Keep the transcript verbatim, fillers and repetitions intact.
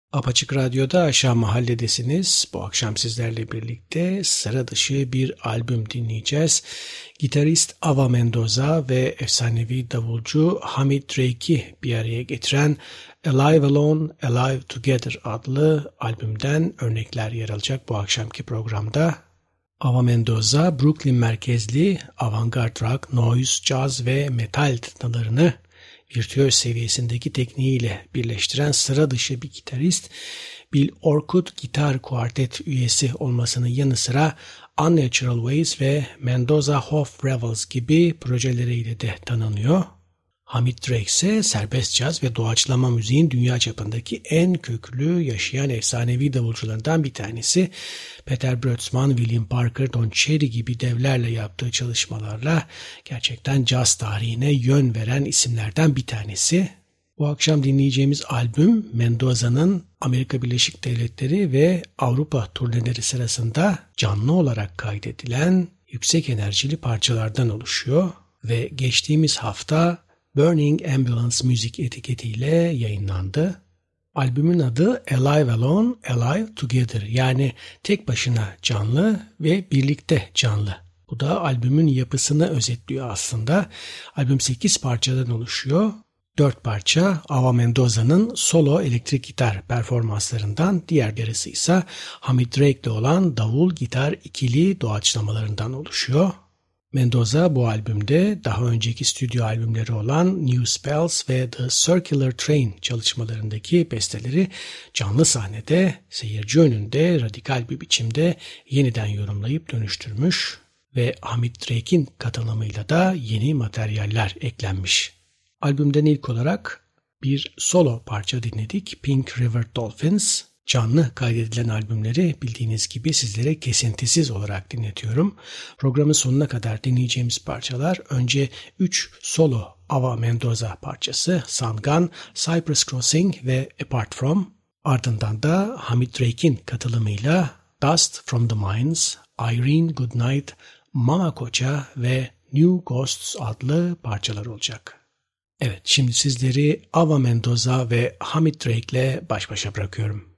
Apaçık Radyo'da Aşağı Mahalledesiniz. Bu akşam sizlerle birlikte sıra dışı bir albüm dinleyeceğiz. Gitarist Ava Mendoza ve efsanevi davulcu Hamid Drake'i bir araya getiren Alive Alone, Alive Together adlı albümden örnekler yer alacak bu akşamki programda. Ava Mendoza, Brooklyn merkezli avantgard rock, noise, caz ve metal tınılarını virtüöz seviyesindeki tekniğiyle birleştiren sıra dışı bir gitarist. Bill Orkut Gitar Kuartet üyesi olmasının yanı sıra Unnatural Ways ve Mendoza Hof Revels gibi projeleriyle de tanınıyor. Hamid Drake ise serbest caz ve doğaçlama müziğin dünya çapındaki en köklü yaşayan efsanevi davulcularından bir tanesi. Peter Brötzmann, William Parker, Don Cherry gibi devlerle yaptığı çalışmalarla gerçekten caz tarihine yön veren isimlerden bir tanesi. Bu akşam dinleyeceğimiz albüm Mendoza'nın Amerika Birleşik Devletleri ve Avrupa turneleri sırasında canlı olarak kaydedilen yüksek enerjili parçalardan oluşuyor ve geçtiğimiz hafta Burning Ambulance Music etiketiyle yayınlandı. Albümün adı Alive Alone, Alive Together, yani tek başına canlı ve birlikte canlı. Bu da albümün yapısını özetliyor aslında. Albüm sekiz parçadan oluşuyor. dört parça Ava Mendoza'nın solo elektrik gitar performanslarından, diğer yarısı ise Hamid Drake ile olan davul gitar ikili doğaçlamalarından oluşuyor. Mendoza bu albümde daha önceki stüdyo albümleri olan New Spells ve The Circular Train çalışmalarındaki besteleri canlı sahnede seyirci önünde radikal bir biçimde yeniden yorumlayıp dönüştürmüş ve Hamid Drake'in katılımıyla da yeni materyaller eklenmiş. Albümden ilk olarak bir solo parça dinledik, Pink River Dolphins. Canlı kaydedilen albümleri bildiğiniz gibi sizlere kesintisiz olarak dinletiyorum. Programın sonuna kadar dinleyeceğimiz parçalar önce üç solo Ava Mendoza parçası, Sangan, Cypress Crossing ve Apart From. Ardından da Hamid Drake'in katılımıyla Dust From The Mines, Irene Goodnight, Mama Kocha ve New Ghosts adlı parçalar olacak. Evet, şimdi sizleri Ava Mendoza ve Hamid Drake ile baş başa bırakıyorum.